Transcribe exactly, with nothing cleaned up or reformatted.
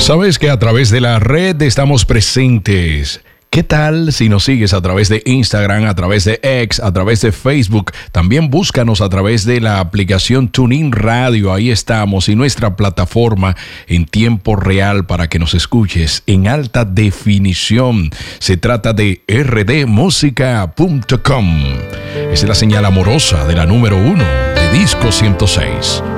Sabes que a través de la red estamos presentes. ¿Qué tal si nos sigues a través de Instagram, a través de X, a través de Facebook? También búscanos a través de la aplicación TuneIn Radio. Ahí estamos, y nuestra plataforma en tiempo real para que nos escuches en alta definición. Se trata de r d música punto com. Esa es la señal amorosa de la número uno de Disco ciento seis.